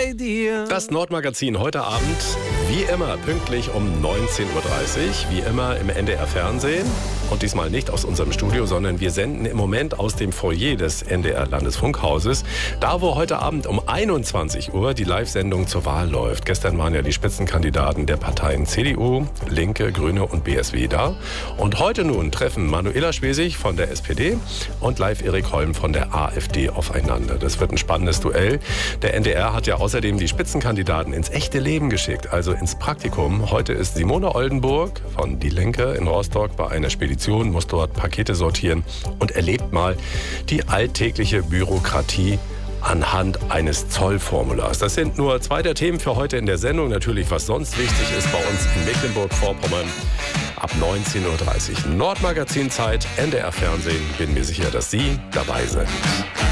bei dir. Das Nordmagazin heute Abend, wie immer, pünktlich um 19.30 Uhr, wie immer im NDR-Fernsehen. Und diesmal nicht aus unserem Studio, sondern wir senden im Moment aus dem Foyer des NDR-Landesfunkhauses. Da, wo heute Abend um 21 Uhr die Live-Sendung zur Wahl läuft. Gestern waren ja die Spitzenkandidaten der Parteien CDU, Linke, Grüne und BSW da. Und heute nun treffen Manuela Schwesig von der SPD und Live Erik Holm von der AfD aufeinander. Das wird ein spannendes Duell. Der NDR hat ja außerdem die Spitzenkandidaten ins echte Leben geschickt, also ins Praktikum. Heute ist Simone Oldenburg von Die Linke in Rostock bei einer Spedition, muss dort Pakete sortieren und erlebt mal die alltägliche Bürokratie anhand eines Zollformulars. Das sind nur zwei der Themen für heute in der Sendung. Natürlich, was sonst wichtig ist bei uns in Mecklenburg-Vorpommern. Ab 19.30 Uhr Nordmagazin-Zeit, NDR-Fernsehen. Bin mir sicher, dass Sie dabei sind.